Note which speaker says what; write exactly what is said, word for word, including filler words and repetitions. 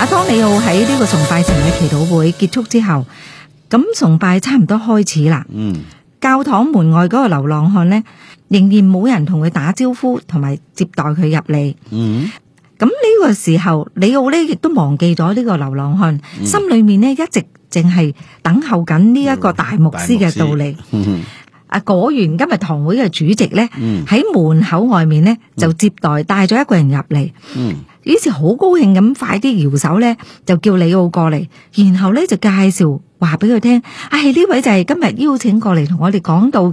Speaker 1: 阿當李奧喺呢個崇拜城嘅祈禱會結束之後，咁崇拜差唔多開始啦。
Speaker 2: 嗯，
Speaker 1: 教堂門外嗰個流浪漢呢，仍然冇人同佢打招呼，同埋接待佢入嚟。
Speaker 2: 嗯，
Speaker 1: 咁呢個時候，李奧呢亦都忘記咗呢個流浪漢，
Speaker 2: 嗯、
Speaker 1: 心裏面呢一直淨係等候緊呢一個大牧師嘅到嚟。啊，果然今日堂會嘅主席咧，喺、嗯、門口外面咧就接待，帶咗一個人入嚟。嗯，於是好高興咁，快啲搖手咧，就叫李奧過嚟，然後咧就介紹話俾佢聽，唉、哎，呢位就係今日邀請過嚟同我哋講道